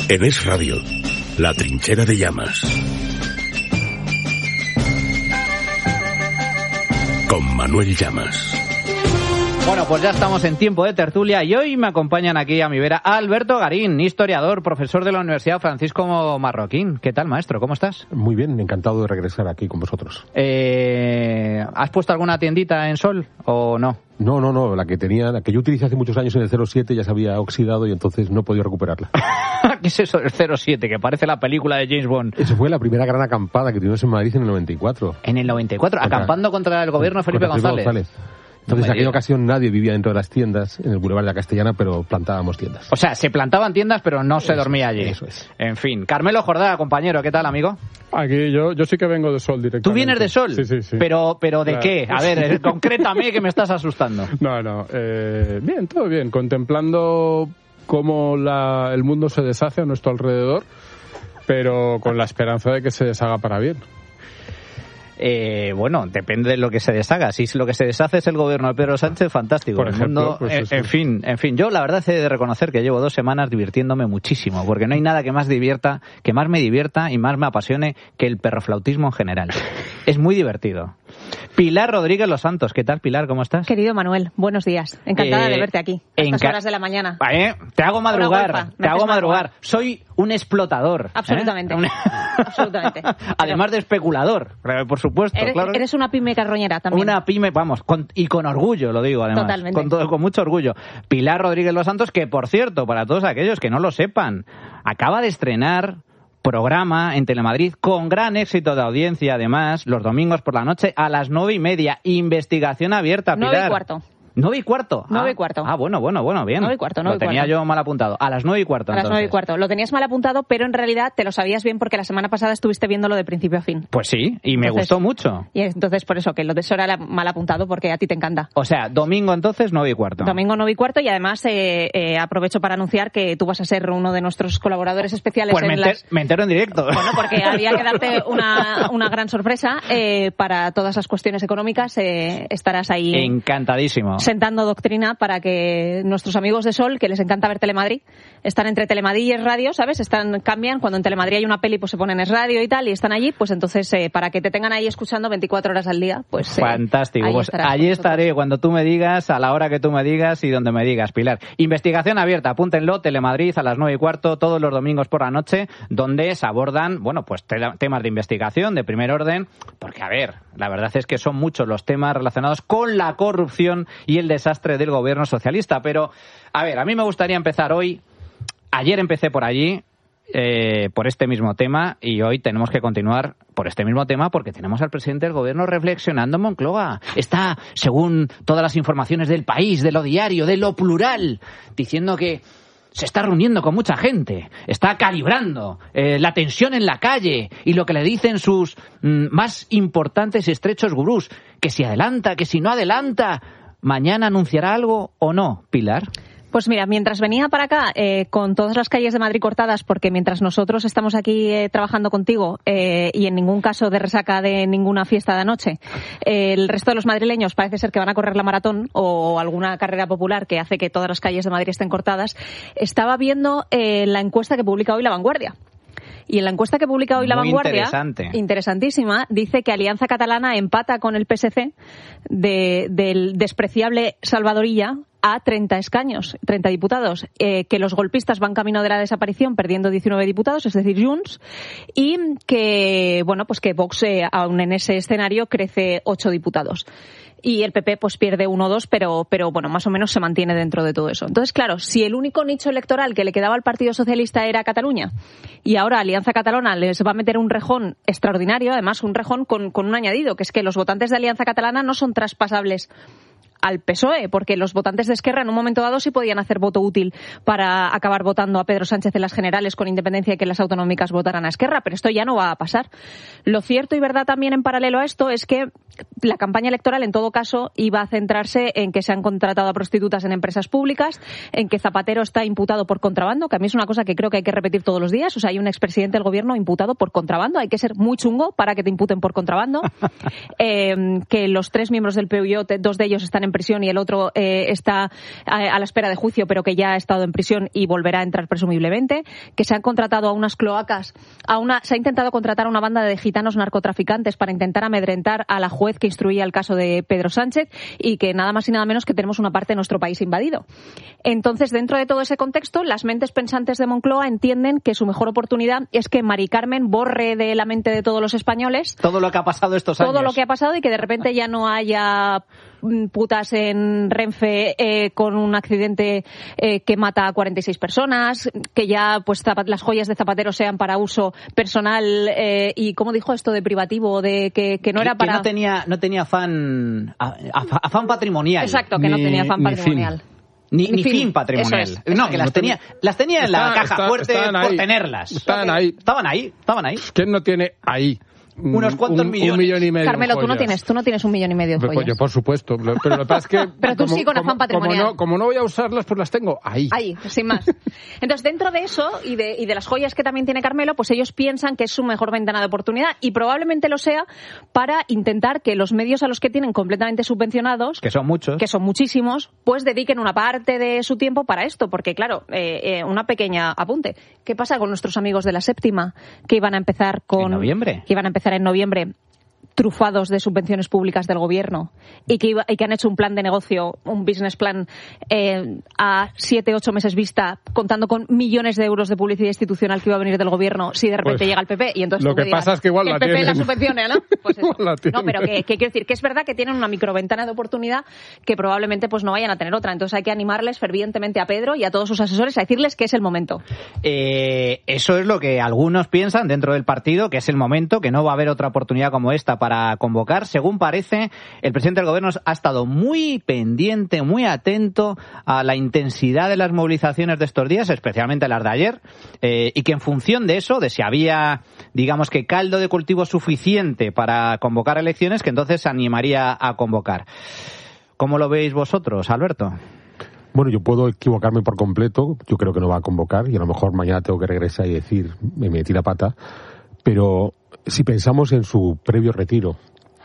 En Es Radio, La Trinchera de Llamas. Con Manuel Llamas. Bueno, pues ya estamos en tiempo de tertulia y hoy me acompañan aquí a mi vera Alberto Garín, historiador, profesor de la Universidad Francisco Marroquín. ¿Qué tal, maestro? ¿Cómo estás? Muy bien, encantado de regresar aquí con vosotros. ¿Has puesto alguna tiendita en Sol o no? No, la que yo utilicé hace muchos años en el 07 ya se había oxidado y entonces no he podido recuperarla. ¿Qué es eso del 07? Que parece la película de James Bond. Eso fue la primera gran acampada que tuvimos en Madrid en el 94. ¿En el 94? ¿Acampando contra el gobierno de Felipe González? Entonces, en aquella ocasión nadie vivía dentro de las tiendas, en el Boulevard de la Castellana, pero plantábamos tiendas. O sea, se plantaban tiendas, pero no se dormía allí. Eso es. En fin. Carmelo Jordá, compañero, ¿qué tal, amigo? Aquí yo sí que vengo de Sol directamente. ¿Tú vienes de Sol? Sí. ¿Pero de qué? A ver, concrétame que me estás asustando. No. Bien, todo bien. Contemplando cómo el mundo se deshace a nuestro alrededor, pero con la esperanza de que se deshaga para bien. Bueno, depende de lo que se deshaga. Si lo que se deshace es el gobierno de Pedro Sánchez, fantástico. Por ejemplo, el mundo, pues en fin, yo la verdad he de reconocer que llevo 2 semanas divirtiéndome muchísimo, porque no hay nada que más me divierta y más me apasione que el perroflautismo en general. Es muy divertido. Pilar Rodríguez Los Santos, ¿qué tal, Pilar? ¿Cómo estás? Querido Manuel, buenos días. Encantada de verte aquí, a estas horas de la mañana. Te hago madrugar. Soy un explotador. Absolutamente. Absolutamente. Además de especulador, por supuesto. Eres una pyme carroñera también. Una pyme, vamos, con orgullo lo digo, además. Totalmente. Con mucho orgullo. Pilar Rodríguez Los Santos, que por cierto, para todos aquellos que no lo sepan, acaba de estrenar programa en Telemadrid con gran éxito de audiencia, además, los domingos por la noche a las 9:30. Investigación abierta, Pilar. 9:15. 9:15. 9:15. Bueno, bien. 9:15. Lo tenía yo mal apuntado. A las 9:15. A las 9:15. Lo tenías mal apuntado, pero en realidad te lo sabías bien porque la semana pasada estuviste viéndolo de principio a fin. Pues sí, y me gustó mucho. Y entonces por eso, que lo de eso era mal apuntado porque a ti te encanta. O sea, domingo entonces 9:15. Domingo 9:15 y además aprovecho para anunciar que tú vas a ser uno de nuestros colaboradores especiales. Pues me entero en directo. Bueno, porque había que darte una gran sorpresa para todas las cuestiones económicas. Estarás ahí. Encantadísimo. Sentando doctrina para que nuestros amigos de Sol, que les encanta ver Telemadrid, están entre Telemadrid y Es Radio, ¿sabes? Cambian, cuando en Telemadrid hay una peli pues se ponen Es Radio y tal, y están allí, pues entonces para que te tengan ahí escuchando 24 horas al día, pues fantástico, pues allí estaré cuando tú me digas, a la hora que tú me digas y donde me digas, Pilar. Investigación abierta, apúntenlo, Telemadrid a las 9:15, todos los domingos por la noche, donde se abordan, bueno, pues temas de investigación de primer orden, porque a ver, la verdad es que son muchos los temas relacionados con la corrupción y el desastre del gobierno socialista. Pero, a ver, a mí me gustaría empezar hoy. Ayer empecé por allí, por este mismo tema, y hoy tenemos que continuar por este mismo tema porque tenemos al presidente del gobierno reflexionando en Moncloa. Está, según todas las informaciones del País, de lo diario, de lo plural, diciendo que se está reuniendo con mucha gente, está calibrando la tensión en la calle y lo que le dicen sus más importantes y estrechos gurús, que si adelanta, que si no adelanta, mañana anunciará algo o no, Pilar. Pues mira, mientras venía para acá, con todas las calles de Madrid cortadas, porque mientras nosotros estamos aquí trabajando contigo y en ningún caso de resaca de ninguna fiesta de anoche, el resto de los madrileños parece ser que van a correr la maratón o alguna carrera popular que hace que todas las calles de Madrid estén cortadas, estaba viendo la encuesta que publica hoy La Vanguardia. Y en la encuesta que publica hoy La Vanguardia, interesantísima, dice que Alianza Catalana empata con el PSC del despreciable Salvador Illa a 30 escaños, 30 diputados, que los golpistas van camino de la desaparición perdiendo 19 diputados, es decir, Junts, y que, bueno, pues que Vox, aún en ese escenario, crece 8 diputados. Y el PP pues pierde 1 o 2, pero bueno, más o menos se mantiene dentro de todo eso. Entonces, claro, si el único nicho electoral que le quedaba al Partido Socialista era Cataluña, y ahora Alianza Catalana les va a meter un rejón extraordinario, además un rejón con un añadido, que es que los votantes de Alianza Catalana no son traspasables al PSOE, porque los votantes de Esquerra en un momento dado sí podían hacer voto útil para acabar votando a Pedro Sánchez en las generales con independencia de que las autonómicas votaran a Esquerra, pero esto ya no va a pasar. Lo cierto y verdad también en paralelo a esto es que la campaña electoral en todo caso iba a centrarse en que se han contratado a prostitutas en empresas públicas, en que Zapatero está imputado por contrabando, que a mí es una cosa que creo que hay que repetir todos los días, o sea, hay un expresidente del gobierno imputado por contrabando, hay que ser muy chungo para que te imputen por contrabando, que los 3 miembros del PUIO, 2 de ellos están están en prisión y el otro está a la espera de juicio, pero que ya ha estado en prisión y volverá a entrar presumiblemente, que se han contratado a unas cloacas, se ha intentado contratar a una banda de gitanos narcotraficantes para intentar amedrentar a la juez que instruía el caso de Pedro Sánchez, y que nada más y nada menos que tenemos una parte de nuestro país invadido. Entonces, dentro de todo ese contexto, las mentes pensantes de Moncloa entienden que su mejor oportunidad es que Mari Carmen borre de la mente de todos los españoles todo lo que ha pasado estos años. Todo lo que ha pasado, y que de repente ya no haya putas en Renfe con un accidente que mata a 46 personas, que ya pues las joyas de Zapatero sean para uso personal, y ¿cómo dijo esto de privativo? De que no era para... Que no tenía afán patrimonial. Exacto, que no tenía afán patrimonial. Ni fin patrimonial. Eso es. No, que las tenía en la caja fuerte por tenerlas. Estaban ahí. ¿Quién no tiene ahí unos cuantos millones? 1,5 millones. Carmelo, tú no tienes 1,5 millones de joyas. Pues yo, por supuesto. Pero lo que pasa es que... Pero tú sí con afán patrimonial. Como no voy a usarlas, pues las tengo ahí. Ahí, sin más. Entonces, dentro de eso y de las joyas que también tiene Carmelo, pues ellos piensan que es su mejor ventana de oportunidad, y probablemente lo sea para intentar que los medios a los que tienen completamente subvencionados, que son muchos, que son muchísimos, pues dediquen una parte de su tiempo para esto. Porque, claro, una pequeña apunte. ¿Qué pasa con nuestros amigos de La Séptima, que iban a empezar en noviembre, trufados de subvenciones públicas del gobierno, y que han hecho un plan de negocio, un business plan a 7-8 meses vista, contando con millones de euros de publicidad institucional que iba a venir del gobierno si de repente llega el PP? Y entonces lo que pasa es que igual el PP la subvencione, ¿no? Pues eso. No, pero que quiero decir que es verdad que tienen una microventana de oportunidad que probablemente pues no vayan a tener otra. Entonces hay que animarles fervientemente a Pedro y a todos sus asesores a decirles que es el momento. Eso es lo que algunos piensan dentro del partido, que es el momento, que no va a haber otra oportunidad como esta para convocar. Según parece, el presidente del gobierno ha estado muy pendiente, muy atento a la intensidad de las movilizaciones de estos días, especialmente las de ayer, y que en función de eso, de si había, digamos que caldo de cultivo suficiente para convocar elecciones, que entonces se animaría a convocar. ¿Cómo lo veis vosotros, Alberto? Bueno, yo puedo equivocarme por completo. Yo creo que no va a convocar, y a lo mejor mañana tengo que regresar y decir, me metí la pata. Pero si pensamos en su previo retiro,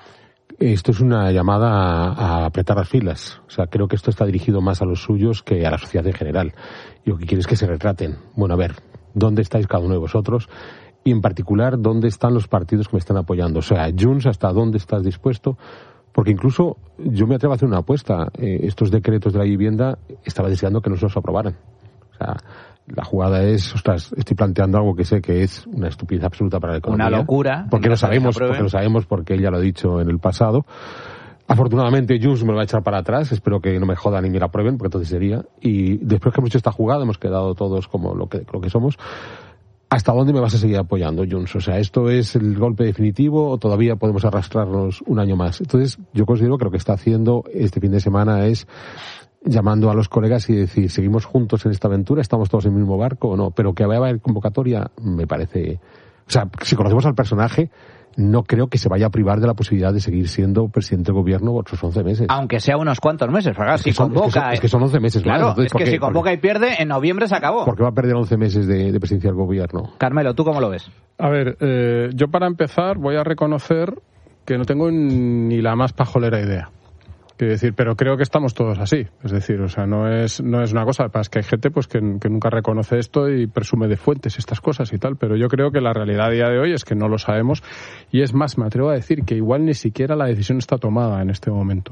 esto es una llamada a apretar las filas. O sea, creo que esto está dirigido más a los suyos que a la sociedad en general. Y lo que quiero es que se retraten. Bueno, a ver, ¿dónde estáis cada uno de vosotros? Y en particular, ¿dónde están los partidos que me están apoyando? O sea, Junts, ¿hasta dónde estás dispuesto? Porque incluso yo me atrevo a hacer una apuesta. Estos decretos de la vivienda estaba deseando que no se los aprobaran. O sea, la jugada es, ostras, estoy planteando algo que sé que es una estupidez absoluta para la economía. Una locura. Porque lo sabemos, porque él ya lo ha dicho en el pasado. Afortunadamente, Junts me lo va a echar para atrás. Espero que no me jodan ni me la aprueben, porque entonces sería. Y después que hemos hecho esta jugada, hemos quedado todos como lo que somos. ¿Hasta dónde me vas a seguir apoyando, Junts? O sea, ¿esto es el golpe definitivo o todavía podemos arrastrarnos un año más? Entonces, yo considero que lo que está haciendo este fin de semana es llamando a los colegas y decir, ¿seguimos juntos en esta aventura? ¿Estamos todos en el mismo barco o no? Pero que vaya a haber convocatoria, me parece... O sea, si conocemos al personaje, no creo que se vaya a privar de la posibilidad de seguir siendo presidente del gobierno otros 11 meses. Aunque sea unos cuantos meses, porque si convoca... Es que son 11 meses. Claro, entonces, es que si convoca y pierde, en noviembre se acabó. ¿Por qué va a perder 11 meses de presidencia del gobierno? Carmelo, ¿tú cómo lo ves? A ver, yo para empezar voy a reconocer que no tengo ni la más pajolera idea. Quiero decir, pero creo que estamos todos así. Es decir, o sea, no es una cosa. Es que hay gente pues que nunca reconoce esto y presume de fuentes estas cosas y tal. Pero yo creo que la realidad a día de hoy es que no lo sabemos. Y es más, me atrevo a decir que igual ni siquiera la decisión está tomada en este momento.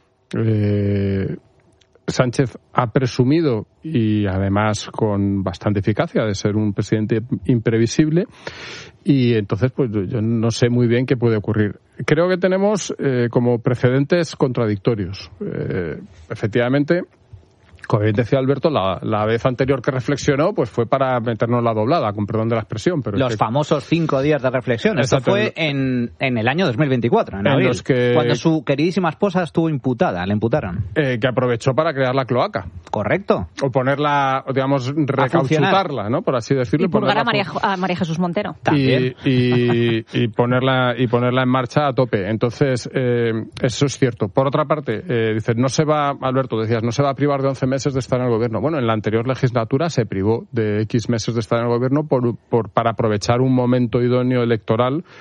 Sánchez ha presumido, y además con bastante eficacia, de ser un presidente imprevisible, y entonces pues yo no sé muy bien qué puede ocurrir. Creo que tenemos como precedentes contradictorios. Efectivamente, como bien decía Alberto, la vez anterior que reflexionó pues fue para meternos la doblada, con perdón de la expresión. Pero los famosos 5 días de reflexión. Esto fue en el año 2024, en abril, cuando su queridísima esposa estuvo imputada, le imputaron. Que aprovechó para crear la cloaca. Correcto. O ponerla, digamos, recauchutarla, ¿no? Por así decirlo. Y purgar a María Jesús Montero. También. Y ponerla en marcha a tope. Entonces, eso es cierto. Por otra parte, dices, Alberto, decías, no se va a privar de 11 meses de estar en el gobierno. Bueno, en la anterior legislatura se privó de X meses de estar en el gobierno para aprovechar un momento idóneo electoral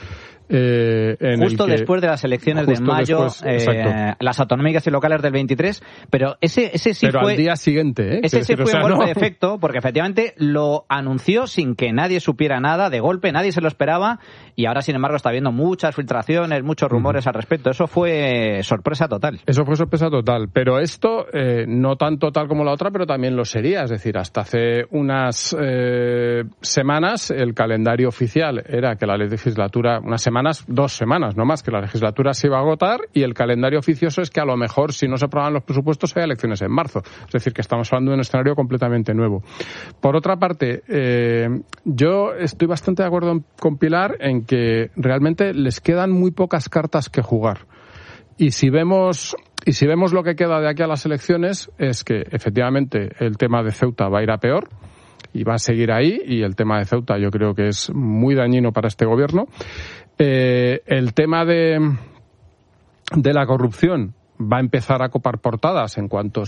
Justo después de las elecciones de mayo, las autonómicas y locales del 23, pero ese sí pero fue... al día siguiente, Ese sí fue un golpe de efecto, porque efectivamente lo anunció sin que nadie supiera nada, de golpe, nadie se lo esperaba, y ahora, sin embargo, está habiendo muchas filtraciones, muchos rumores al respecto. Eso fue sorpresa total. Eso fue sorpresa total, pero esto no tan total como la otra, pero también lo sería. Es decir, hasta hace unas semanas el calendario oficial era que la legislatura, dos semanas, no más, que la legislatura se iba a agotar, y el calendario oficioso es que a lo mejor, si no se aprueban los presupuestos, hay elecciones en marzo. Es decir, que estamos hablando de un escenario completamente nuevo. Por otra parte, yo estoy bastante de acuerdo con Pilar en que realmente les quedan muy pocas cartas que jugar. Y si vemos lo que queda de aquí a las elecciones, es que efectivamente el tema de Ceuta va a ir a peor y va a seguir ahí, y el tema de Ceuta yo creo que es muy dañino para este gobierno. El tema de la corrupción va a empezar a copar portadas en cuanto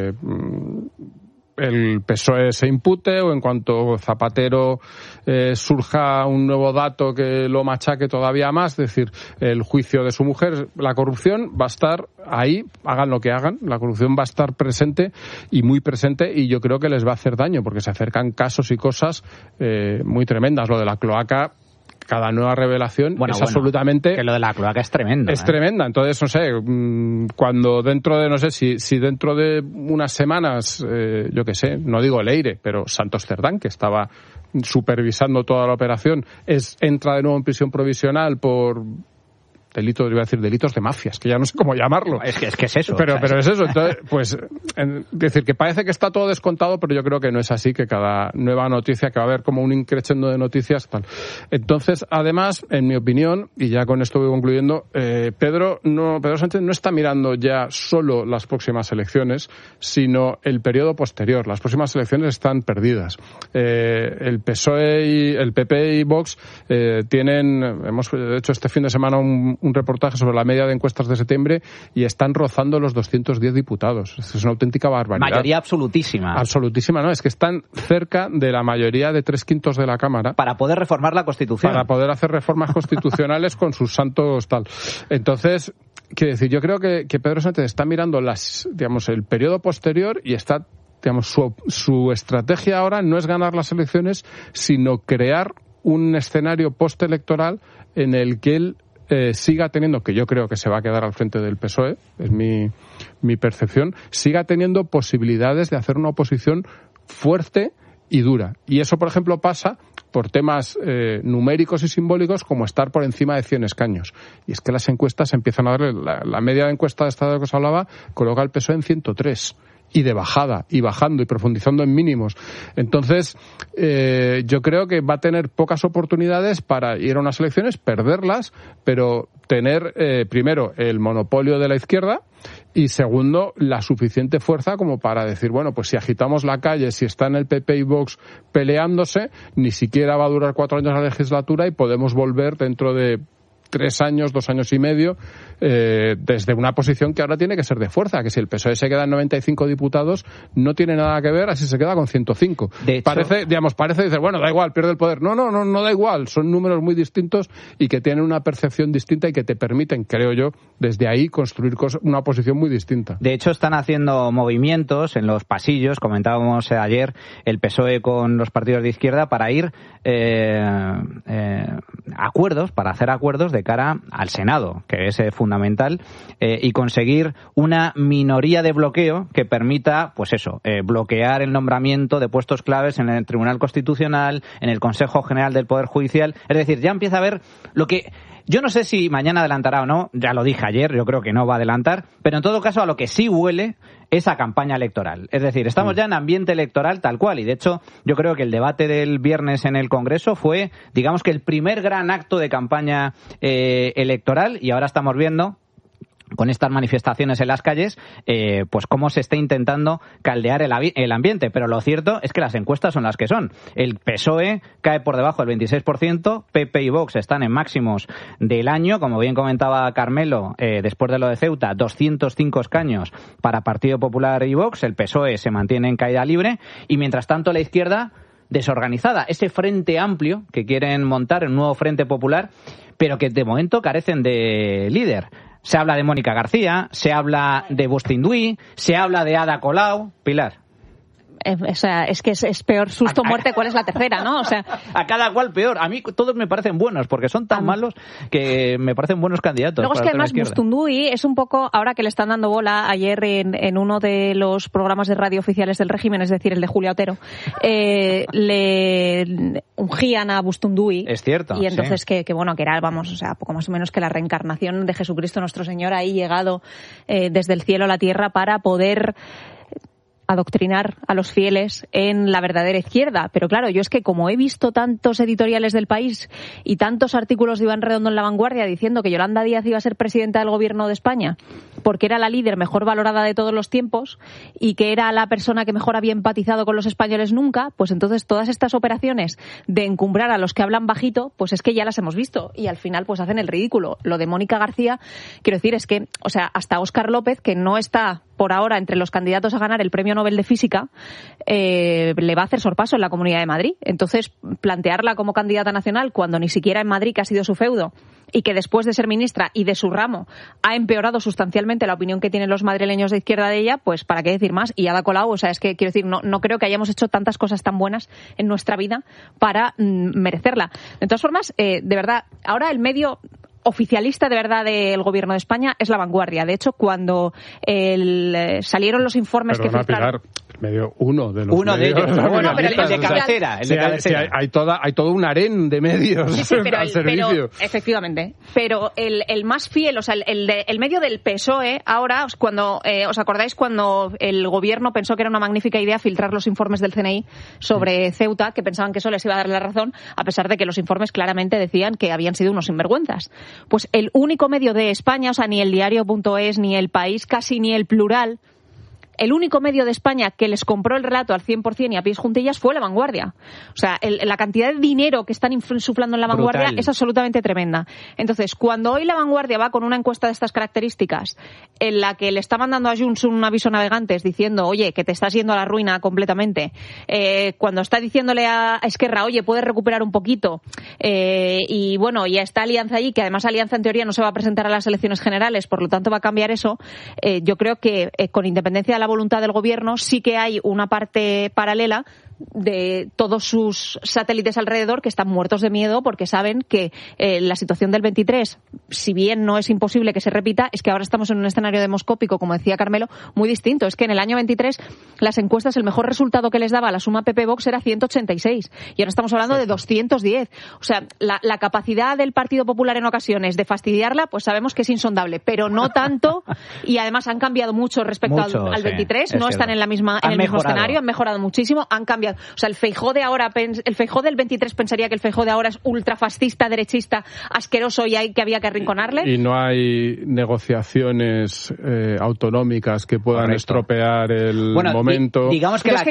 el PSOE se impute, o en cuanto Zapatero surja un nuevo dato que lo machaque todavía más, es decir, el juicio de su mujer. La corrupción va a estar ahí, hagan lo que hagan, la corrupción va a estar presente, y muy presente, y yo creo que les va a hacer daño, porque se acercan casos y cosas muy tremendas. Lo de la cloaca, cada nueva revelación es absolutamente... Que lo de la cloaca es tremendo. Es tremenda. Entonces, no sé, cuando dentro de, no sé, si dentro de unas semanas, yo qué sé, no digo Leire, pero Santos Cerdán, que estaba supervisando toda la operación, entra de nuevo en prisión provisional por... delitos de mafias, que ya no sé cómo llamarlo. Es que es eso. Pero es eso. Entonces, pues, decir que parece que está todo descontado, pero yo creo que no es así, que cada nueva noticia, que va a haber como un increchendo de noticias, tal. Entonces, además, en mi opinión, y ya con esto voy concluyendo, Pedro Sánchez no está mirando ya solo las próximas elecciones, sino el periodo posterior. Las próximas elecciones están perdidas. El PSOE y el PP y Vox hemos hecho este fin de semana un reportaje sobre la media de encuestas de septiembre, y están rozando los 210 diputados. Es una auténtica barbaridad. Mayoría absolutísima. Absolutísima, no, es que están cerca de la mayoría de 3/5 de la Cámara. Para poder reformar la Constitución. Para poder hacer reformas constitucionales con sus santos tal. Entonces, quiero decir, yo creo que Pedro Sánchez está mirando el periodo posterior, y está, su estrategia ahora no es ganar las elecciones, sino crear un escenario postelectoral en el que él siga teniendo, que yo creo que se va a quedar al frente del PSOE, es mi percepción, siga teniendo posibilidades de hacer una oposición fuerte y dura. Y eso, por ejemplo, pasa por temas numéricos y simbólicos, como estar por encima de 100 escaños. Y es que las encuestas empiezan a darle... La media de encuesta de Estado de que os hablaba coloca al PSOE en 103. Y de bajada, y bajando, y profundizando en mínimos. Entonces, yo creo que va a tener pocas oportunidades para ir a unas elecciones, perderlas, pero tener, primero, el monopolio de la izquierda, y segundo, la suficiente fuerza como para decir, bueno, pues si agitamos la calle, si están el PP y Vox peleándose, ni siquiera va a durar 4 años la legislatura, y podemos volver dentro de 3 años, 2 años y medio, desde una posición que ahora tiene que ser de fuerza, que si el PSOE se queda en 95 diputados, no tiene nada que ver a si se queda con 105. De hecho, parece decir, bueno, da igual, pierde el poder. No da igual, son números muy distintos, y que tienen una percepción distinta, y que te permiten, creo yo, desde ahí construir una posición muy distinta. De hecho, están haciendo movimientos en los pasillos, comentábamos ayer, el PSOE con los partidos de izquierda, para ir para hacer acuerdos de cara al Senado, que es fundamental, y conseguir una minoría de bloqueo que permita, pues eso, bloquear el nombramiento de puestos claves en el Tribunal Constitucional, en el Consejo General del Poder Judicial. Es decir, ya empieza a haber lo que... Yo no sé si mañana adelantará o no, ya lo dije ayer, yo creo que no va a adelantar, pero en todo caso a lo que sí huele es a campaña electoral. Es decir, estamos ya en ambiente electoral tal cual, y de hecho yo creo que el debate del viernes en el Congreso fue, digamos que el primer gran acto de campaña electoral, y ahora estamos viendo con estas manifestaciones en las calles, pues cómo se está intentando caldear el ambiente. Pero lo cierto es que las encuestas son las que son. El PSOE cae por debajo del 26%, PP y Vox están en máximos del año, como bien comentaba Carmelo, después de lo de Ceuta, 205 escaños para Partido Popular y Vox, el PSOE se mantiene en caída libre, y mientras tanto la izquierda desorganizada. Ese frente amplio que quieren montar, el nuevo Frente Popular, pero que de momento carecen de líder. Se habla de Mónica García, se habla de Bustinduy, se habla de Ada Colau. Pilar. O sea, es que es peor susto muerte, ¿cuál es la tercera, no? O sea, a cada cual peor. A mí todos me parecen buenos, porque son tan malos que me parecen buenos candidatos. Luego es que además Bustinduy es un poco, ahora que le están dando bola ayer en uno de los programas de radio oficiales del régimen, es decir, el de Julia Otero, le ungían a Bustinduy. Es cierto. Y entonces que bueno, que era, vamos, o sea, poco más o menos que la reencarnación de Jesucristo nuestro Señor ahí llegado desde el cielo a la tierra para poder adoctrinar a los fieles en la verdadera izquierda. Pero claro, yo es que como he visto tantos editoriales del País y tantos artículos de Iván Redondo en La Vanguardia diciendo que Yolanda Díaz iba a ser presidenta del gobierno de España porque era la líder mejor valorada de todos los tiempos y que era la persona que mejor había empatizado con los españoles nunca, pues entonces todas estas operaciones de encumbrar a los que hablan bajito, pues es que ya las hemos visto y al final pues hacen el ridículo. Lo de Mónica García, quiero decir, es que, o sea, hasta Óscar López, que no está por ahora entre los candidatos a ganar el Premio Nobel de Física, le va a hacer sorpaso en la Comunidad de Madrid. Entonces, plantearla como candidata nacional cuando ni siquiera en Madrid, que ha sido su feudo, y que después de ser ministra y de su ramo ha empeorado sustancialmente la opinión que tienen los madrileños de izquierda de ella, pues para qué decir más. Y Ada Colau, o sea, es que quiero decir, no creo que hayamos hecho tantas cosas tan buenas en nuestra vida para merecerla. De todas formas, de verdad, ahora el medio oficialista de verdad del gobierno de España es La Vanguardia. De hecho, cuando salieron los informes que filtraron... medio uno de los uno medios, de ellos. Bueno, pero el de cabecera. Hay todo un harén de medios al servicio. Pero, efectivamente. Pero el más fiel, o sea, el medio del PSOE, ahora, cuando os acordáis cuando el gobierno pensó que era una magnífica idea filtrar los informes del CNI sobre Ceuta, que pensaban que eso les iba a dar la razón, a pesar de que los informes claramente decían que habían sido unos sinvergüenzas. Pues el único medio de España, o sea, ni el diario.es, ni El País, casi ni El Plural, el único medio de España que les compró el relato al 100% y a pies juntillas fue La Vanguardia. O sea, la cantidad de dinero que están insuflando en La Vanguardia brutal. Es absolutamente tremenda. Entonces, cuando hoy La Vanguardia va con una encuesta de estas características en la que le está mandando a Junts un aviso a navegantes diciendo, oye, que te estás yendo a la ruina completamente, cuando está diciéndole a Esquerra, oye, puedes recuperar un poquito, y bueno, y está Alianza allí, que además Alianza en teoría no se va a presentar a las elecciones generales, por lo tanto va a cambiar eso, yo creo que con independencia de la voluntad del gobierno sí que hay una parte paralela de todos sus satélites alrededor que están muertos de miedo porque saben que la situación del 23, si bien no es imposible que se repita, es que ahora estamos en un escenario demoscópico, como decía Carmelo, muy distinto. Es que en el año 23 las encuestas, el mejor resultado que les daba la suma PP-Vox era 186 y ahora estamos hablando de 210. O sea, la capacidad del Partido Popular en ocasiones de fastidiarla, pues sabemos que es insondable, pero no tanto, y además han cambiado mucho respecto al 23, no están en el mismo escenario, han mejorado muchísimo, han cambiado. O sea, el Feijóo de ahora, el Feijóo del 23 pensaría que el Feijóo de ahora es ultrafascista, derechista, asqueroso y que había que arrinconarle. Y no hay negociaciones autonómicas que puedan estropear el momento. Digamos que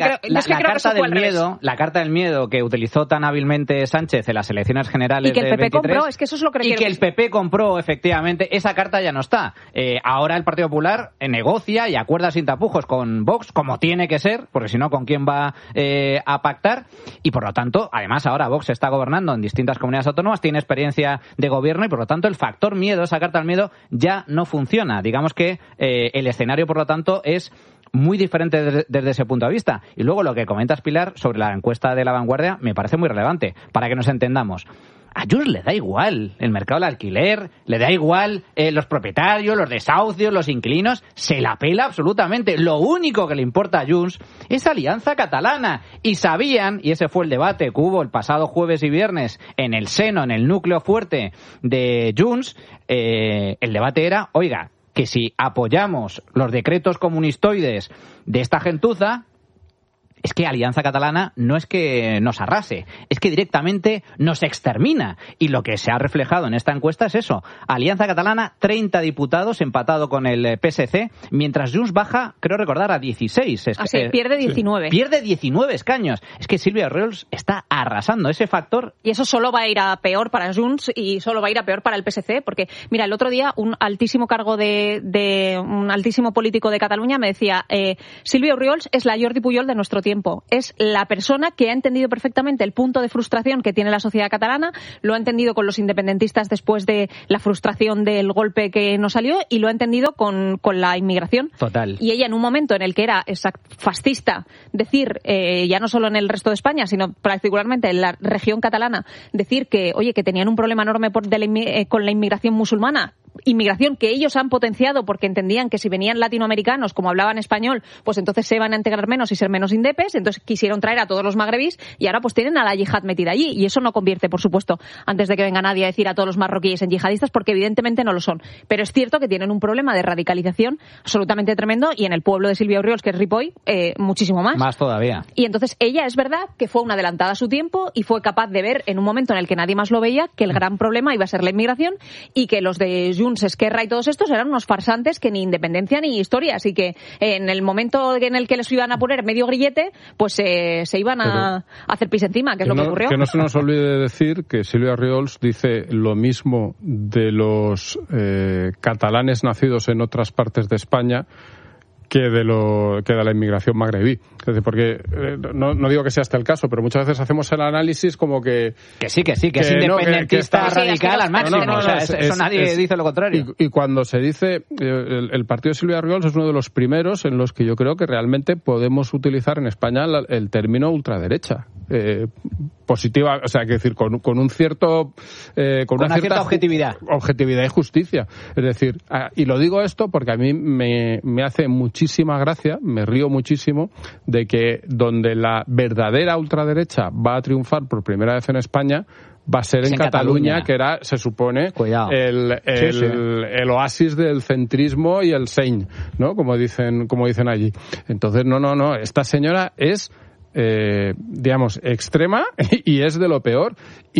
la carta del miedo que utilizó tan hábilmente Sánchez en las elecciones generales y que el PP 23, compró, es que eso es lo que el PP compró, efectivamente, esa carta ya no está. Ahora el Partido Popular negocia y acuerda sin tapujos con Vox, como tiene que ser, porque si no, ¿con quién va a pactar? Y por lo tanto, además ahora Vox está gobernando en distintas comunidades autónomas, tiene experiencia de gobierno y por lo tanto el factor miedo, esa carta del miedo, ya no funciona. Digamos que el escenario, por lo tanto, es muy diferente desde ese punto de vista. Y luego lo que comentas, Pilar, sobre la encuesta de La Vanguardia, me parece muy relevante, para que nos entendamos. A Junts le da igual el mercado del alquiler, le da igual los propietarios, los desahucios, los inquilinos, se la pela absolutamente. Lo único que le importa a Junts es Alianza Catalana. Y sabían, y ese fue el debate que hubo el pasado jueves y viernes en el seno, en el núcleo fuerte de Junts, el debate era, oiga, que si apoyamos los decretos comunistoides de esta gentuza, es que Alianza Catalana no es que nos arrase, es que directamente nos extermina. Y lo que se ha reflejado en esta encuesta es eso. Alianza Catalana, 30 diputados, empatado con el PSC, mientras Junts baja, creo recordar, a 16. Pierde 19. Pierde 19 escaños. Es que Sílvia Orriols está arrasando ese factor. Y eso solo va a ir a peor para Junts y solo va a ir a peor para el PSC, porque, mira, el otro día un altísimo cargo un altísimo político de Cataluña me decía, Sílvia Orriols es la Jordi Pujol de nuestro tiempo. tiempo. Es la persona que ha entendido perfectamente el punto de frustración que tiene la sociedad catalana, lo ha entendido con los independentistas después de la frustración del golpe que nos salió y lo ha entendido con la inmigración. Total. Y ella, en un momento en el que era fascista, decir, ya no solo en el resto de España, sino particularmente en la región catalana, decir que, oye, que tenían un problema enorme con la inmigración musulmana, inmigración que ellos han potenciado porque entendían que si venían latinoamericanos, como hablaban español, pues entonces se iban a integrar menos y ser menos indepes, entonces quisieron traer a todos los magrebís y ahora pues tienen a la yihad metida allí, y eso no convierte, por supuesto, antes de que venga nadie a decir a todos los marroquíes en yihadistas, porque evidentemente no lo son, pero es cierto que tienen un problema de radicalización absolutamente tremendo, y en el pueblo de Silvia Orriols, que es Ripoll, muchísimo más. Más todavía. Y entonces ella, es verdad que fue una adelantada a su tiempo y fue capaz de ver en un momento en el que nadie más lo veía que el gran problema iba a ser la inmigración y que los de Junts, Esquerra y todos estos eran unos farsantes que ni independencia ni historias, y que en el momento en el que les iban a poner medio grillete, pues se iban a hacer pis encima, que es lo que ocurrió. Que no se nos olvide decir que Silvia Orriols dice lo mismo de los catalanes nacidos en otras partes de España que de la inmigración magrebí. Es decir, porque no digo que sea este el caso, pero muchas veces hacemos el análisis como que sí, que es independentista radical al máximo. Eso nadie dice lo contrario. Y cuando se dice, el partido de Silvia Orriols es uno de los primeros en los que yo creo que realmente podemos utilizar en España el término ultraderecha. Positiva, o sea, que decir, con un cierto con una cierta objetividad y justicia. Es decir, y lo digo esto porque a mí me hace muchísima gracia, me río muchísimo de que donde la verdadera ultraderecha va a triunfar por primera vez en España va a ser en Cataluña, que era, se supone, el oasis del centrismo y el seny, ¿no? Como dicen allí. Entonces, no, esta señora es digamos, extrema y es de lo peor,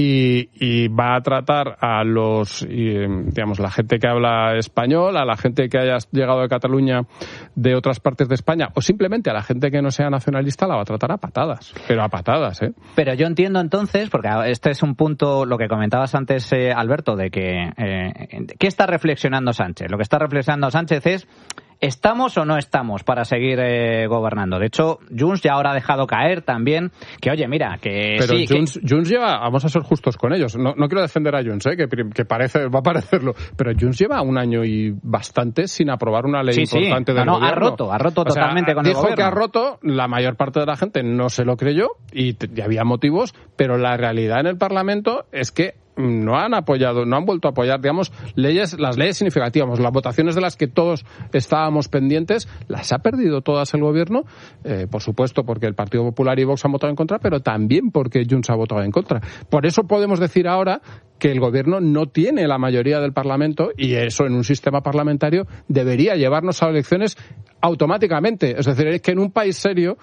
y va a tratar a digamos, la gente que habla español, a la gente que haya llegado de Cataluña de otras partes de España, o simplemente a la gente que no sea nacionalista, la va a tratar a patadas, pero a patadas, ¿eh? Pero yo entiendo entonces, porque este es un punto, lo que comentabas antes, Alberto, de que ¿qué está reflexionando Sánchez? Lo que está reflexionando Sánchez es: ¿estamos o no estamos para seguir gobernando? De hecho, Junts ya ahora ha dejado caer también que, oye, mira, que pero sí... Junts lleva, vamos a ser justos con ellos, no quiero defender a Junts, que va a parecerlo, pero Junts lleva un año y bastante sin aprobar una ley importante del gobierno. Ha roto totalmente con el gobierno. Dijo que ha roto, la mayor parte de la gente no se lo creyó, y había motivos, pero la realidad en el Parlamento es que no han vuelto a apoyar, digamos, las leyes significativas, las votaciones de las que todos estábamos pendientes, las ha perdido todas el gobierno, por supuesto porque el Partido Popular y Vox han votado en contra, pero también porque Junts ha votado en contra. Por eso podemos decir ahora que el gobierno no tiene la mayoría del Parlamento, y eso en un sistema parlamentario debería llevarnos a elecciones automáticamente. Es decir, es que en un país serio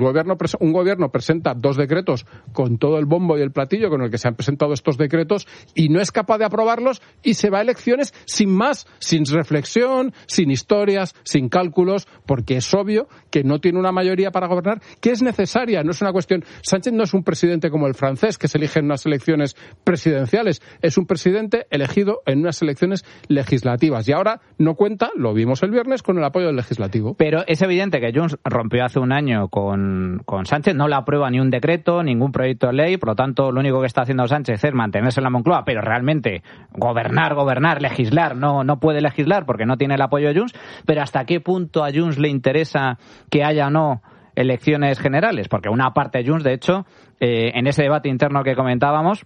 un gobierno presenta 2 decretos con todo el bombo y el platillo con el que se han presentado estos decretos y no es capaz de aprobarlos, y se va a elecciones sin más, sin reflexión, sin historias, sin cálculos, porque es obvio que no tiene una mayoría para gobernar, que es necesaria. No es una cuestión... Sánchez no es un presidente como el francés, que se elige en unas elecciones presidenciales. Es un presidente elegido en unas elecciones legislativas. Y ahora no cuenta, lo vimos el viernes, con el apoyo del legislativo. Pero es evidente que Junts rompió hace un año con Sánchez, no le aprueba ni un decreto, ningún proyecto de ley, por lo tanto, lo único que está haciendo Sánchez es mantenerse en la Moncloa, pero realmente gobernar, legislar, no puede legislar porque no tiene el apoyo de Junts. Pero ¿hasta qué punto a Junts le interesa que haya o no elecciones generales? Porque una parte de Junts, de hecho, en ese debate interno que comentábamos,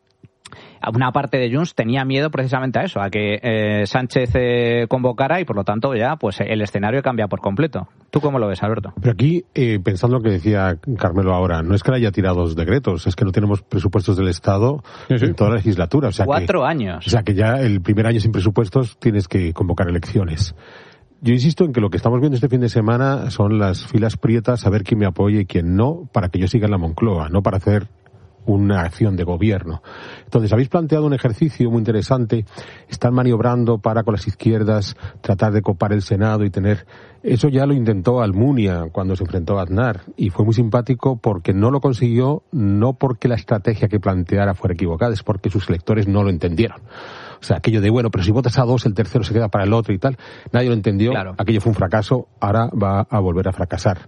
una parte de Junts tenía miedo precisamente a eso, a que Sánchez convocara, y por lo tanto ya pues el escenario cambia por completo. ¿Tú cómo lo ves, Alberto? Pero aquí, pensando lo que decía Carmelo ahora, no es que le haya tirado 2 decretos, es que no tenemos presupuestos del Estado en toda la legislatura. O sea 4 años. O sea que ya el primer año sin presupuestos tienes que convocar elecciones. Yo insisto en que lo que estamos viendo este fin de semana son las filas prietas, a ver quién me apoya y quién no, para que yo siga en la Moncloa, no para hacer una acción de gobierno. Entonces, habéis planteado un ejercicio muy interesante. Están maniobrando para, con las izquierdas, tratar de copar el Senado y tener... Eso ya lo intentó Almunia cuando se enfrentó a Aznar, y fue muy simpático porque no lo consiguió, no porque la estrategia que planteara fuera equivocada, es porque sus electores no lo entendieron. O sea, aquello de, bueno, pero si votas a 2, el tercero se queda para el otro y tal, nadie lo entendió. Claro. Aquello fue un fracaso, ahora va a volver a fracasar.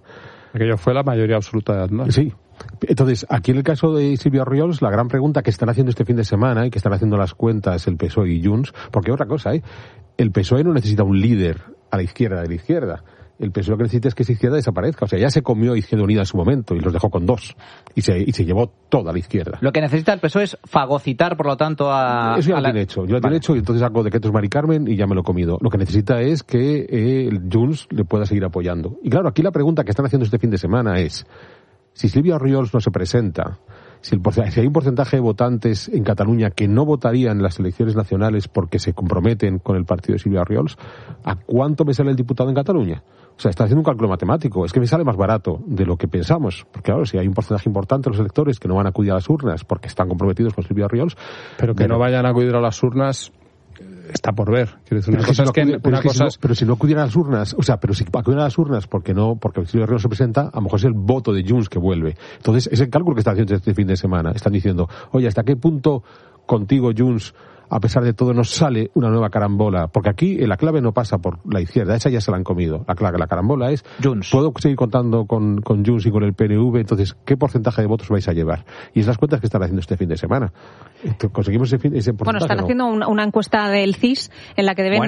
Aquello fue la mayoría absoluta de Aznar. Sí. Entonces, aquí en el caso de Silvia Orriols, la gran pregunta que están haciendo este fin de semana y que están haciendo las cuentas el PSOE y Junts, porque otra cosa, el PSOE no necesita un líder a la izquierda de la izquierda. El PSOE lo que necesita es que esa izquierda desaparezca. O sea, ya se comió Izquierda Unida en su momento y los dejó con 2. Y se llevó toda la izquierda. Lo que necesita el PSOE es fagocitar, por lo tanto, Eso ya lo tiene hecho. Yo lo tiene hecho y entonces hago decretos Mari Carmen y ya me lo he comido. Lo que necesita es que el Junts le pueda seguir apoyando. Y claro, aquí la pregunta que están haciendo este fin de semana es, si Silvia Orriols no se presenta, si hay un porcentaje de votantes en Cataluña que no votarían en las elecciones nacionales porque se comprometen con el partido de Silvia Orriols, ¿a cuánto me sale el diputado en Cataluña? O sea, está haciendo un cálculo matemático. Es que me sale más barato de lo que pensamos. Porque claro, si hay un porcentaje importante de los electores que no van a acudir a las urnas porque están comprometidos con Silvia Orriols... Pero que no vayan a acudir a las urnas está por ver. Quiero decir, pero si no acudieran a las urnas, pero si acuden a las urnas porque Silvia Orriols se presenta, a lo mejor es el voto de Junts que vuelve. Entonces, es el cálculo que están haciendo este fin de semana. Están diciendo, oye, ¿hasta qué punto contigo, Junts, a pesar de todo, nos sale una nueva carambola? Porque aquí la clave no pasa por la izquierda, esa ya se la han comido. La carambola es, Junts. ¿puedo seguir contando con Junts y con el PNV? Entonces, ¿qué porcentaje de votos vais a llevar? Y es las cuentas que están haciendo este fin de semana. ¿Conseguimos ese porcentaje? Bueno, están haciendo una encuesta del CIS en la que deben...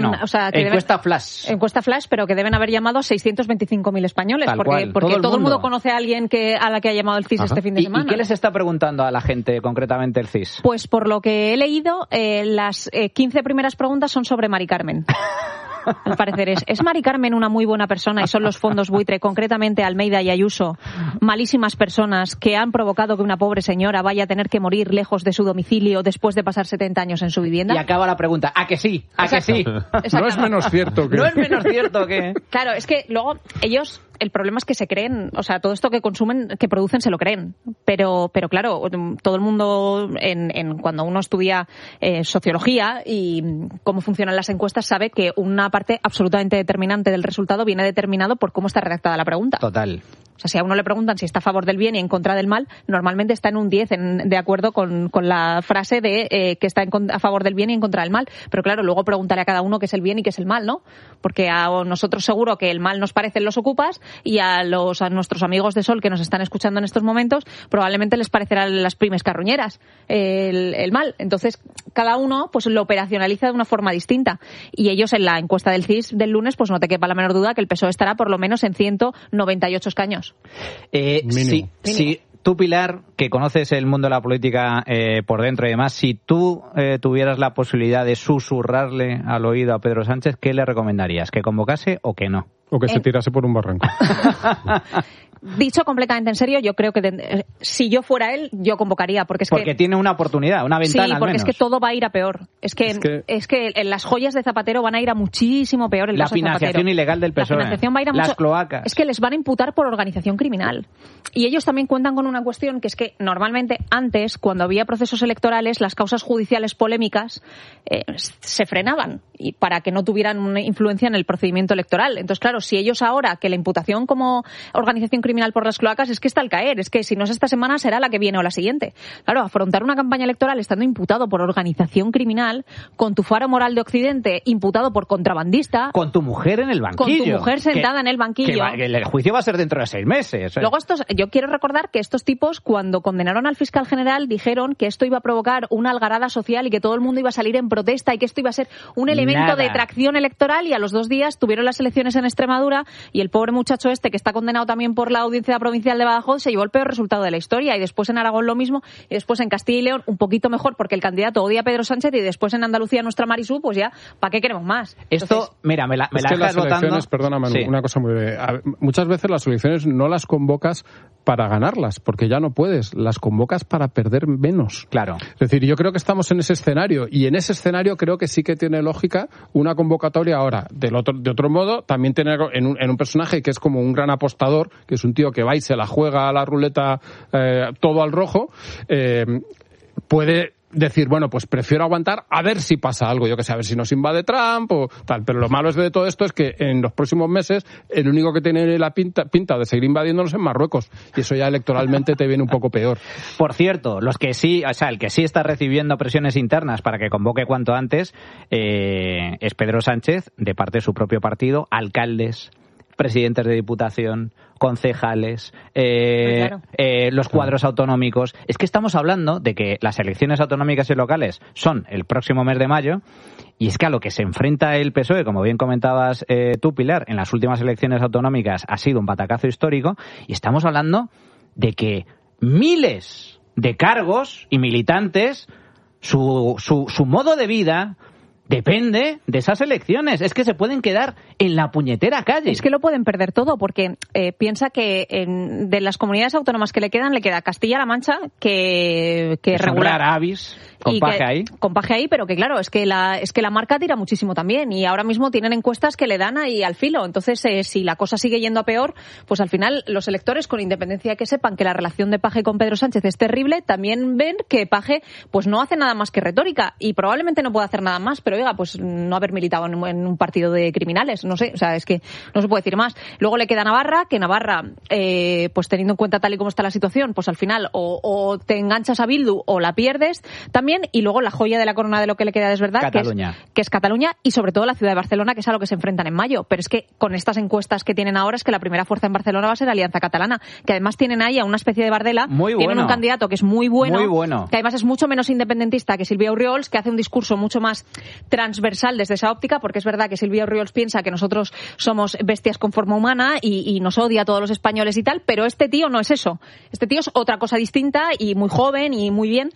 Encuesta flash, pero que deben haber llamado a 625.000 españoles. Porque todo el mundo conoce a alguien a la que ha llamado el CIS este fin de semana. ¿Y qué les está preguntando a la gente, concretamente el CIS? Pues por lo que he leído, las 15 primeras preguntas son sobre Mari Carmen. Al parecer ¿es Mari Carmen una muy buena persona y son los fondos buitre, concretamente Almeida y Ayuso, malísimas personas que han provocado que una pobre señora vaya a tener que morir lejos de su domicilio después de pasar 70 años en su vivienda? Y acaba la pregunta, ¿a que sí? ¿A que sí? No es menos cierto que... No es menos cierto que... Claro, es que luego ellos... El problema es que se creen, o sea, todo esto que consumen, que producen, se lo creen. Pero claro, todo el mundo, cuando uno estudia sociología y cómo funcionan las encuestas, sabe que una parte absolutamente determinante del resultado viene determinado por cómo está redactada la pregunta. Total. O sea, si a uno le preguntan si está a favor del bien y en contra del mal, normalmente está en un 10 de acuerdo con la frase de que está a favor del bien y en contra del mal. Pero claro, luego preguntaré a cada uno qué es el bien y qué es el mal, ¿no? Porque a nosotros seguro que el mal nos parecen los ocupas y a nuestros amigos de Sol que nos están escuchando en estos momentos probablemente les parecerán las primes carroñeras el mal. Entonces, cada uno pues lo operacionaliza de una forma distinta. Y ellos en la encuesta del CIS del lunes, pues no te quepa la menor duda que el PSOE estará por lo menos en 198 escaños. Sí. Tú, Pilar, que conoces el mundo de la política por dentro y demás, si tú tuvieras la posibilidad de susurrarle al oído a Pedro Sánchez, ¿qué le recomendarías? ¿Que convocase o que no? O que se tirase por un barranco. Dicho completamente en serio, yo creo que si yo fuera él, yo convocaría. Porque tiene una oportunidad, una ventana sí, al porque menos. es que todo va a ir a peor. Es que las joyas de Zapatero van a ir a muchísimo peor. La financiación ilegal del PSOE. La financiación va a ir a las cloacas. Es que les van a imputar por organización criminal. Y ellos también cuentan con una cuestión que es que normalmente antes, cuando había procesos electorales, las causas judiciales polémicas se frenaban y para que no tuvieran una influencia en el procedimiento electoral. Entonces, claro, si ellos ahora, que la imputación como organización criminal por las cloacas es que está al caer, es que si no es esta semana será la que viene o la siguiente. Claro, afrontar una campaña electoral estando imputado por organización criminal, con tu faro moral de Occidente imputado por contrabandista... Con tu mujer en el banquillo. Con tu mujer sentada en el banquillo. Que el juicio va a ser dentro de 6 meses. Luego yo quiero recordar que estos tipos, cuando condenaron al fiscal general, dijeron que esto iba a provocar una algarada social y que todo el mundo iba a salir en protesta y que esto iba a ser un elemento de tracción electoral, y a los 2 días tuvieron las elecciones en Extremadura y el pobre muchacho que está condenado también por la Audiencia Provincial de Badajoz se llevó el peor resultado de la historia, y después en Aragón lo mismo, y después en Castilla y León un poquito mejor porque el candidato odia a Pedro Sánchez, y después en Andalucía nuestra Marisú, pues ya, ¿para qué queremos más? Esto, mira, me la dejas votando. Perdona, Manu, sí. Una cosa muy breve. Muchas veces las elecciones no las convocas para ganarlas, porque ya no puedes, las convocas para perder menos. Claro. Es decir, yo creo que estamos en ese escenario, y en ese escenario creo que sí que tiene lógica una convocatoria ahora. De otro modo, también tener en un personaje que es como un gran apostador, que es un tío que va y se la juega a la ruleta todo al rojo, puede decir, bueno, pues prefiero aguantar a ver si pasa algo, yo que sé, a ver si nos invade Trump o tal. Pero lo malo de todo esto es que en los próximos meses el único que tiene la pinta de seguir invadiéndonos es Marruecos, y eso ya electoralmente te viene un poco peor. Por cierto, el que sí está recibiendo presiones internas para que convoque cuanto antes es Pedro Sánchez, de parte de su propio partido, alcaldes, presidentes de Diputación, concejales, los cuadros autonómicos. Es que estamos hablando de que las elecciones autonómicas y locales son el próximo mes de mayo, y es que a lo que se enfrenta el PSOE, como bien comentabas tú, Pilar, en las últimas elecciones autonómicas ha sido un batacazo histórico, y estamos hablando de que miles de cargos y militantes, su modo de vida depende de esas elecciones. Es que se pueden quedar en la puñetera calle. Es que lo pueden perder todo, porque piensa que de las comunidades autónomas que le queda Castilla-La Mancha, que regular. Avis, con paje ahí, pero que claro, es que la marca tira muchísimo también, y ahora mismo tienen encuestas que le dan ahí al filo. Entonces, si la cosa sigue yendo a peor, pues al final los electores, con independencia de que sepan que la relación de Paje con Pedro Sánchez es terrible, también ven que Paje pues no hace nada más que retórica, y probablemente no pueda hacer nada más, pero oiga, pues no haber militado en un partido de criminales, no sé, o sea, es que no se puede decir más. Luego le queda Navarra, que Navarra, pues teniendo en cuenta tal y como está la situación, pues al final o te enganchas a Bildu o la pierdes también. Y luego la joya de la corona de lo que le queda es verdad, que es Cataluña, y sobre todo la ciudad de Barcelona, que es a lo que se enfrentan en mayo. Pero es que con estas encuestas que tienen ahora, es que la primera fuerza en Barcelona va a ser Alianza Catalana, que además tienen ahí a una especie de Bardella, tienen un candidato que es muy bueno, que además es mucho menos independentista que Silvia Orriols, que hace un discurso mucho más transversal desde esa óptica, porque es verdad que Silvia Orriols piensa que nosotros somos bestias con forma humana y nos odia a todos los españoles y tal, pero este tío no es eso. Este tío es otra cosa distinta y muy joven y muy bien,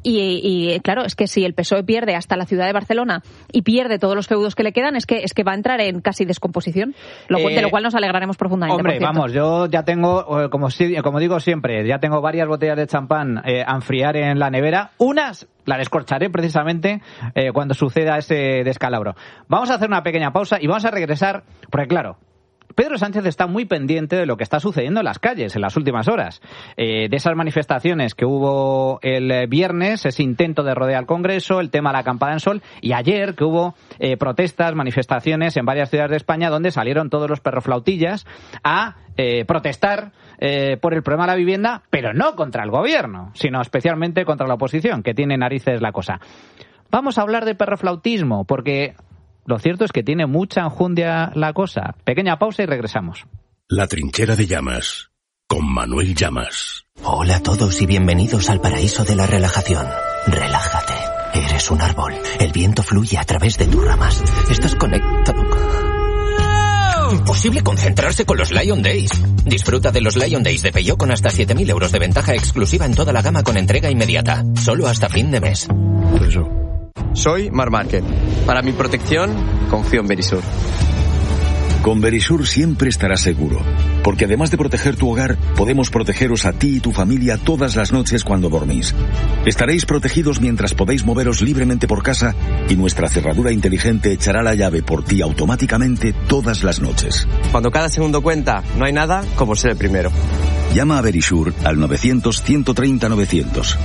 y claro, es que si el PSOE pierde hasta la ciudad de Barcelona y pierde todos los feudos que le quedan, es que va a entrar en casi descomposición, de lo cual nos alegraremos profundamente. Hombre, vamos, yo ya tengo, como digo siempre, ya tengo varias botellas de champán a enfriar en la nevera. Unas la descorcharé precisamente cuando suceda ese descalabro. Vamos a hacer una pequeña pausa y vamos a regresar, porque claro, Pedro Sánchez está muy pendiente de lo que está sucediendo en las calles en las últimas horas. De esas manifestaciones que hubo el viernes, ese intento de rodear al Congreso, el tema de la acampada en Sol, y ayer que hubo protestas, manifestaciones en varias ciudades de España donde salieron todos los perroflautillas a protestar por el problema de la vivienda, pero no contra el gobierno, sino especialmente contra la oposición, que tiene narices la cosa. Vamos a hablar de perroflautismo, porque lo cierto es que tiene mucha enjundia la cosa. Pequeña pausa y regresamos. La trinchera de Llamas, con Manuel Llamas. Hola a todos y bienvenidos al paraíso de la relajación. Relájate. Eres un árbol. El viento fluye a través de tus ramas. Estás conectado. Imposible concentrarse con los Lion Days. Disfruta de los Lion Days de Peugeot con hasta 7.000 euros de ventaja exclusiva en toda la gama con entrega inmediata. Solo hasta fin de mes. Soy Marc Márquez. Para mi protección, confío en Verisur. Con Verisur siempre estarás seguro, porque además de proteger tu hogar, podemos protegeros a ti y tu familia todas las noches cuando dormís. Estaréis protegidos mientras podéis moveros libremente por casa y nuestra cerradura inteligente echará la llave por ti automáticamente todas las noches. Cuando cada segundo cuenta, no hay nada como ser el primero. Llama a Verisur al 900-130-900.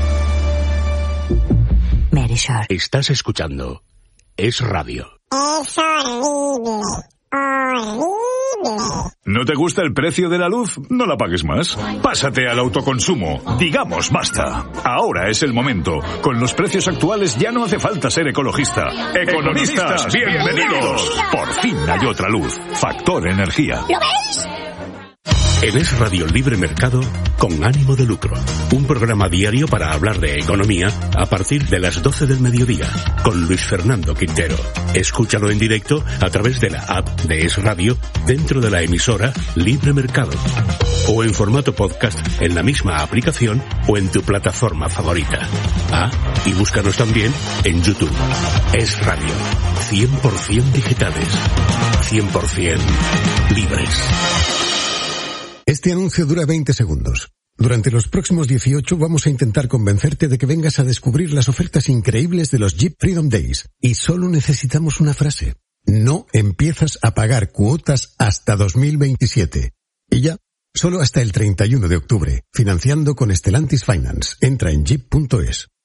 Verisur. Estás escuchando Es Radio. Es horrible. Horrible. ¿No te gusta el precio de la luz? No la pagues más. Pásate al autoconsumo. Digamos basta. Ahora es el momento. Con los precios actuales ya no hace falta ser ecologista. ¡Economistas, bienvenidos! Por fin hay otra luz. Factor Energía. ¿Lo veis? En Es Radio Libre Mercado, con ánimo de lucro. Un programa diario para hablar de economía a partir de las 12 del mediodía, con Luis Fernando Quintero. Escúchalo en directo a través de la app de Es Radio, dentro de la emisora Libre Mercado. O en formato podcast en la misma aplicación o en tu plataforma favorita. Y búscanos también en YouTube. Es Radio. 100% digitales. 100% libres. Este anuncio dura 20 segundos. Durante los próximos 18 vamos a intentar convencerte de que vengas a descubrir las ofertas increíbles de los Jeep Freedom Days. Y solo necesitamos una frase. No empiezas a pagar cuotas hasta 2027. Y ya, solo hasta el 31 de octubre. Financiando con Stellantis Finance. Entra en jeep.es.